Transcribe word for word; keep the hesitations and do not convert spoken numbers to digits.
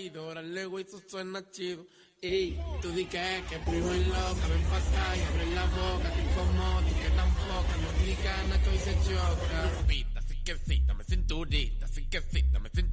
oído, órale, güey, eso suena chido. Ey, tú di que, que primo en loca, ven pa' acá y abre la boca, que incomoda y que tampoco, no digas nada que hoy se choca. Así que sí, dame cinturita, así que sí, dame cinturita.